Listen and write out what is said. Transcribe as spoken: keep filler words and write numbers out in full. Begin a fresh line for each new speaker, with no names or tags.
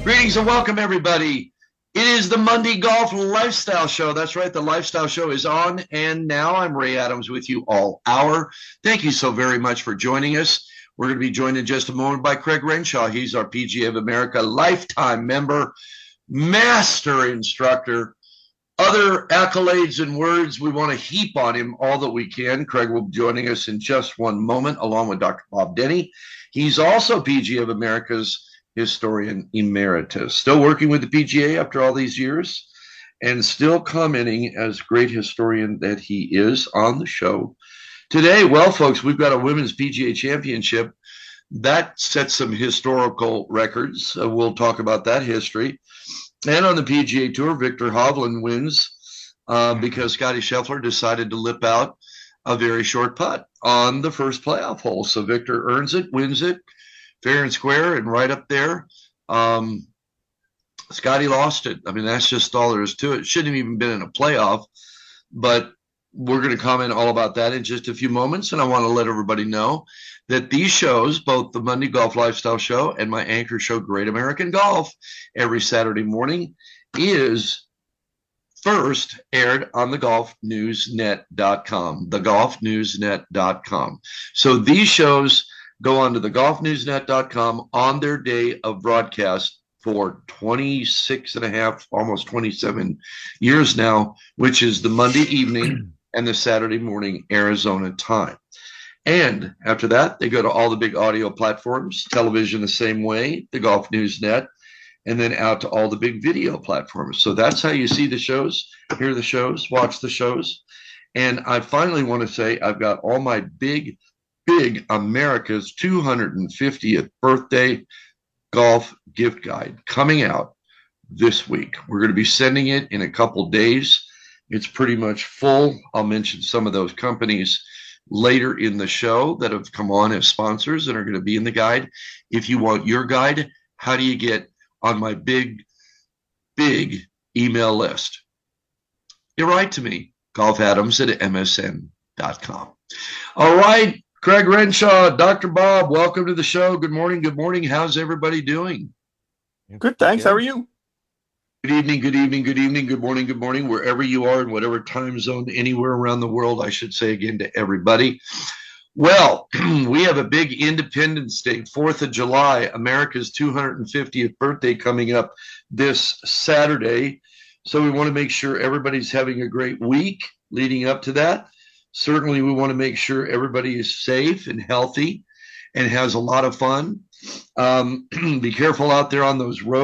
Greetings and welcome, everybody. It is the Monday Golf Lifestyle Show. That's right, the Lifestyle Show is on, and now I'm Ray Adams with you all hour. Thank you so very much for joining us. We're going to be joined in just a moment by Craig Renshaw. He's our P G A of America lifetime member, master instructor. Other accolades and words, we want to heap on him all that we can. Craig will be joining us in just one moment, along with Doctor Bob Denny. He's also P G A of America's historian emeritus, still working with the P G A after all these years, and still commenting as great historian that he is on the show today. Well, folks, we've got a women's P G A championship that sets some historical records. Uh, we'll talk about that history. And on the P G A Tour, Viktor Hovland wins uh, because Scotty Scheffler decided to lip out a very short putt on the first playoff hole. So Viktor earns it, wins it, fair and square, and right up there. Um, Scotty lost it. I mean, that's just all there is to it. Shouldn't have even been in a playoff, but we're going to comment all about that in just a few moments. And I want to let everybody know that these shows, both the Monday Golf Lifestyle Show and my anchor show, Great American Golf, every Saturday morning, is first aired on the golf news net dot com, the golf news net dot com. So these shows go on to the golf news net dot com on their day of broadcast for twenty-six and a half, almost twenty-seven years now, which is the Monday evening and the Saturday morning Arizona time. And after that, they go to all the big audio platforms, television the same way, the Golf News Net, and then out to all the big video platforms. So that's how you see the shows, hear the shows, watch the shows. And I finally want to say I've got all my big, big America's two hundred fiftieth birthday golf gift guide coming out this week. We're going to be sending it in a couple days. It's pretty much full. I'll mention some of those companies later in the show that have come on as sponsors and are going to be in the guide. If you want your guide, how do you get on my big, big email list? You write to me, golf adams at m s n dot com. All right, Craig Renshaw, Doctor Bob, welcome to the show. Good morning, good morning. How's everybody doing?
Good, thanks. How are you?
Good evening, good evening, good evening, good morning, good morning, wherever you are in whatever time zone, anywhere around the world, I should say again to everybody. Well, we have a big Independence Day, fourth of July, America's two hundred fiftieth birthday coming up this Saturday. So we want to make sure everybody's having a great week leading up to that. Certainly, we want to make sure everybody is safe and healthy and has a lot of fun. Um, be careful out there on those roads.